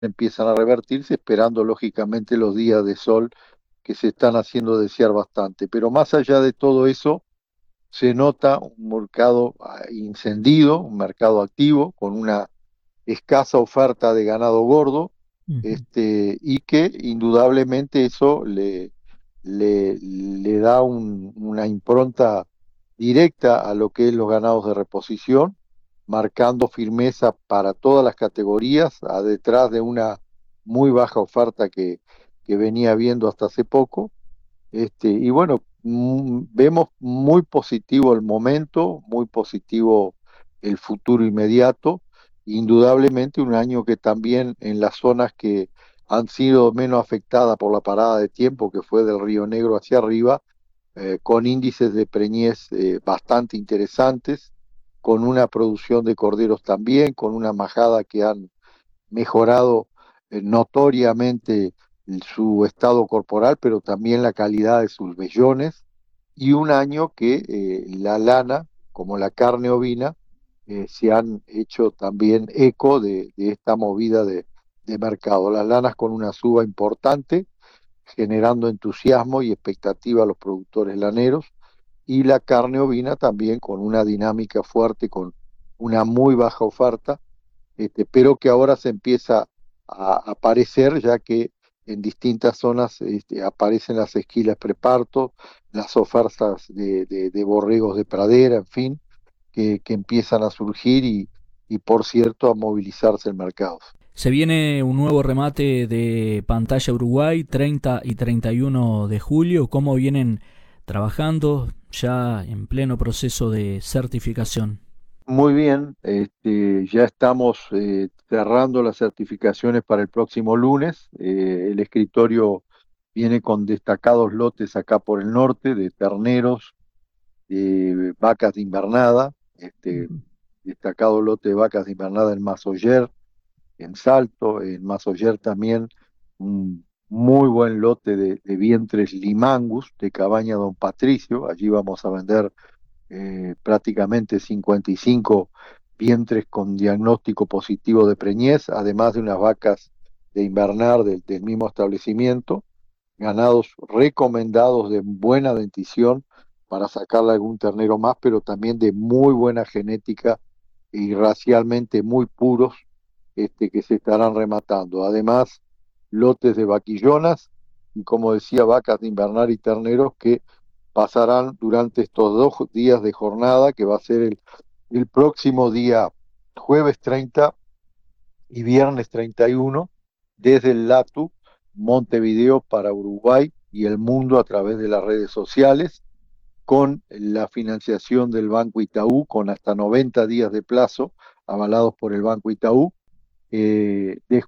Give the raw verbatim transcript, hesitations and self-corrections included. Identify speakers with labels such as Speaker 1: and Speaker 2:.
Speaker 1: empiezan a revertirse, esperando lógicamente los días de sol que se están haciendo desear bastante. Pero más allá de todo eso, se nota un mercado ah, encendido, un mercado activo, con una escasa oferta de ganado gordo,
Speaker 2: Ujú.
Speaker 1: este, y que indudablemente eso le, le, le da un- una impronta directa a lo que es los ganados de reposición, marcando firmeza para todas las categorías, a detrás de una muy baja oferta que, que venía habiendo hasta hace poco. Este, y bueno, mm, vemos muy positivo el momento, muy positivo el futuro inmediato. Indudablemente un año que también en las zonas que han sido menos afectadas por la parada de tiempo, que fue del Río Negro hacia arriba, eh, con índices de preñez eh, bastante interesantes, con una producción de corderos también, con una majada que han mejorado eh, notoriamente su estado corporal, pero también la calidad de sus vellones, y un año que eh, la lana, como la carne ovina, eh, se han hecho también eco de, de esta movida de, de mercado. Las lanas con una suba importante, generando entusiasmo y expectativa a los productores laneros, y la carne ovina también con una dinámica fuerte, con una muy baja oferta, este, pero que ahora se empieza a aparecer, ya que en distintas zonas este, aparecen las esquilas preparto, las ofertas de, de, de borregos de pradera, en fin, que, que empiezan a surgir y, y, por cierto, a movilizarse el mercado.
Speaker 2: Se viene un nuevo remate de Pantalla Uruguay, treinta y treinta y uno de julio. ¿Cómo vienen trabajando ya en pleno proceso de certificación?
Speaker 1: Muy bien, este, ya estamos eh, cerrando las certificaciones para el próximo lunes. Eh, el escritorio viene con destacados lotes acá por el norte de terneros, de vacas de invernada, este,
Speaker 2: Ujú.
Speaker 1: destacado lote de vacas de invernada en Masoyer, en Salto, en Masoyer también un muy buen lote de, de vientres Limangus de Cabaña Don Patricio. Allí vamos a vender eh, prácticamente cincuenta y cinco vientres con diagnóstico positivo de preñez, además de unas vacas de invernar del, del mismo establecimiento, ganados recomendados de buena dentición para sacarle algún ternero más, pero también de muy buena genética y racialmente muy puros, este, que se estarán rematando. Además, lotes de vaquillonas y, como decía, vacas de invernar y terneros que pasarán durante estos dos días de jornada, que va a ser el, el próximo día jueves treinta y viernes treinta y uno, desde el LATU, Montevideo para Uruguay y el mundo a través de las redes sociales, con la financiación del Banco Itaú, con hasta noventa días de plazo, avalados por el Banco Itaú, eh,